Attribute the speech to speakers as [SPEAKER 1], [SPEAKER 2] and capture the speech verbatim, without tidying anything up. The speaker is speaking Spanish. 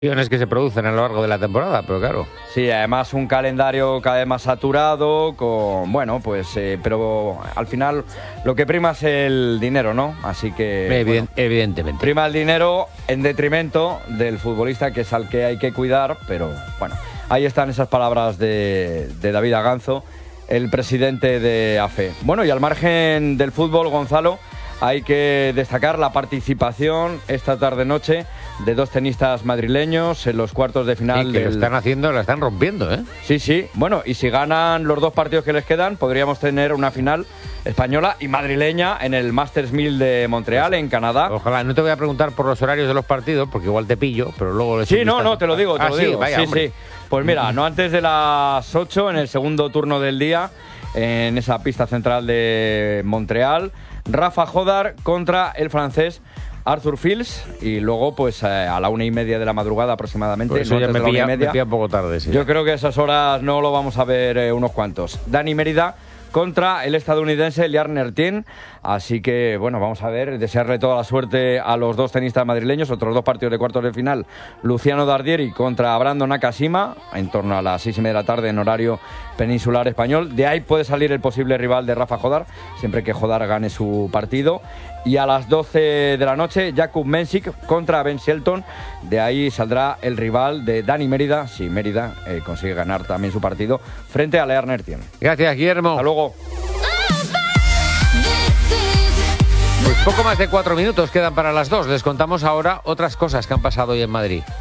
[SPEAKER 1] que se producen a lo largo de la temporada, pero claro.
[SPEAKER 2] Sí, además un calendario cada vez más saturado, con bueno, pues, eh, pero al final lo que prima es el dinero, ¿no? Así que
[SPEAKER 1] Evident,
[SPEAKER 2] bueno,
[SPEAKER 1] evidentemente.
[SPEAKER 2] prima el dinero en detrimento del futbolista, que es al que hay que cuidar, pero bueno, ahí están esas palabras de, de David Aganzo, el presidente de A F E. Bueno, y al margen del fútbol, Gonzalo, hay que destacar la participación esta tarde-noche de dos tenistas madrileños en los cuartos de final.
[SPEAKER 1] Sí, que
[SPEAKER 2] del...
[SPEAKER 1] lo están haciendo, lo están rompiendo, ¿eh?
[SPEAKER 2] Sí, sí. Bueno, y si ganan los dos partidos que les quedan, podríamos tener una final española y madrileña en el Masters mil de Montreal, en Canadá.
[SPEAKER 1] Ojalá. No te voy a preguntar por los horarios de los partidos, porque igual te pillo, pero luego... Les
[SPEAKER 2] sí, no, no, te lo digo, te
[SPEAKER 1] ah,
[SPEAKER 2] lo
[SPEAKER 1] sí,
[SPEAKER 2] digo.
[SPEAKER 1] vaya,
[SPEAKER 2] sí,
[SPEAKER 1] hombre.
[SPEAKER 2] sí. Pues mira, no antes de las ocho, en el segundo turno del día, en esa pista central de Montreal, Rafa Jodar contra el francés Arthur Fils, y luego pues eh, a la una y media de la madrugada aproximadamente.
[SPEAKER 1] Pues eso
[SPEAKER 2] no
[SPEAKER 1] ya me
[SPEAKER 2] antes de la
[SPEAKER 1] pilla,
[SPEAKER 2] una y media.
[SPEAKER 1] me pilla un poco tarde, sí.
[SPEAKER 2] Yo creo que a esas horas no lo vamos a ver eh, unos cuantos. Dani Mérida contra el estadounidense Liar Nertien. Así que, bueno, vamos a ver, desearle toda la suerte a los dos tenistas madrileños. Otros dos partidos de cuartos de final, Luciano Dardieri contra Brandon Nakashima, en torno a las seis y media de la tarde en horario peninsular español. De ahí puede salir el posible rival de Rafa Jodar, siempre que Jodar gane su partido. Y a las doce de la noche, Jakub Mensik contra Ben Shelton. De ahí saldrá el rival de Dani Mérida, si Mérida eh, consigue ganar también su partido, frente a Liar Nertien.
[SPEAKER 1] Gracias, Guillermo.
[SPEAKER 2] Hasta luego.
[SPEAKER 1] Pues poco más de cuatro minutos quedan para las dos. Les contamos ahora otras cosas que han pasado hoy en Madrid.